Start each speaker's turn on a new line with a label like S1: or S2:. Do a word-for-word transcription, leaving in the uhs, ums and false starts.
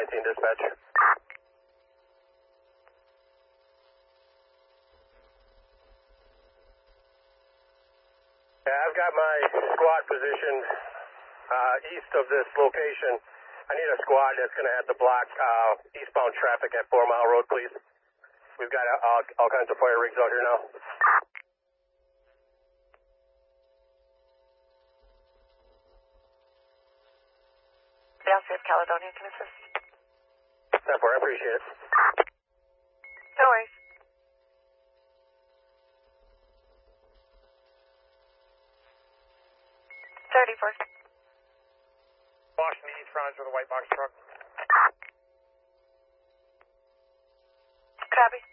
S1: nineteen dispatch. Yeah, I've got my squad positioned uh, east of this location. I need a squad that's going to have to block uh, eastbound traffic at Four Mile Road, please. We've got uh, all, all kinds of fire rigs out here now.
S2: Dallas Caledonia can assist.
S1: ten four, I appreciate it.
S2: No worries. thirty-first.
S3: Washington East frontage with a white box truck.
S2: Copy.